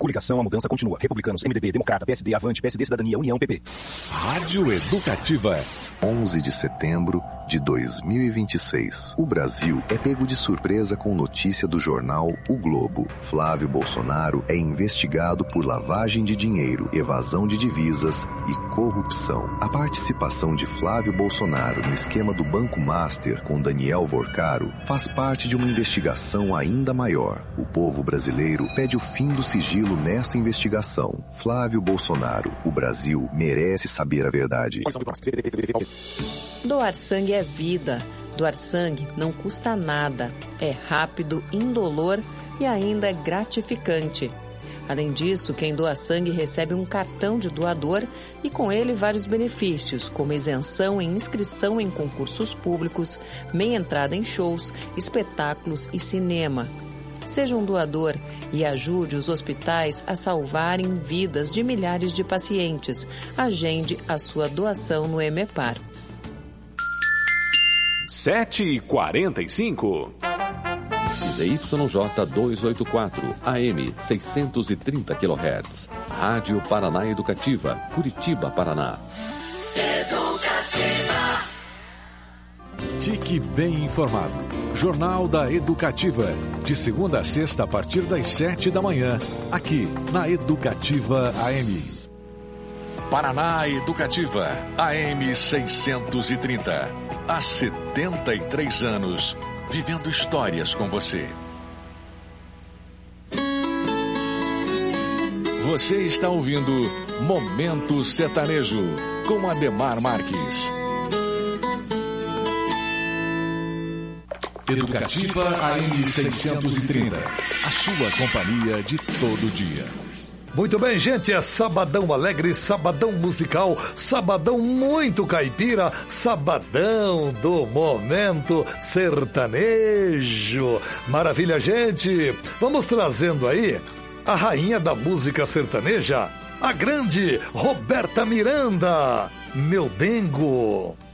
Coligação, a mudança continua. Republicanos, MDB, Democrata, PSD, Avante, PSD, Cidadania, União, PP. Rádio Educativa. 11 de setembro de 2026. O Brasil é pego de surpresa com notícia do jornal O Globo. Flávio Bolsonaro é investigado por lavagem de dinheiro, evasão de divisas e corrupção. A participação de Flávio Bolsonaro no esquema do Banco Master com Daniel Vorcaro faz parte de uma investigação ainda maior. O povo brasileiro pede o fim do sigilo nesta investigação. Flávio Bolsonaro, o Brasil merece saber a verdade. Doar sangue é vida. Doar sangue não custa nada. É rápido, indolor e ainda é gratificante. Além disso, quem doa sangue recebe um cartão de doador e com ele vários benefícios, como isenção em inscrição em concursos públicos, meia entrada em shows, espetáculos e cinema. Seja um doador e ajude os hospitais a salvarem vidas de milhares de pacientes. Agende a sua doação no EMEPAR. 7h45. ZYJ 284, AM 630 kHz. Rádio Paraná Educativa, Curitiba, Paraná. Educativa. Fique bem informado. Jornal da Educativa. De segunda a sexta, a partir das 7 da manhã. Aqui, na Educativa AM. Paraná Educativa, AM 630. Há 73 anos, vivendo histórias com você. Você está ouvindo Momento Sertanejo, com Ademar Marques. Educativa AM 630. A sua companhia de todo dia. Muito bem, gente, é sabadão alegre, sabadão musical, sabadão muito caipira, sabadão do Momento Sertanejo. Maravilha, gente. Vamos trazendo aí a rainha da música sertaneja, a grande Roberta Miranda. Meu Dengo.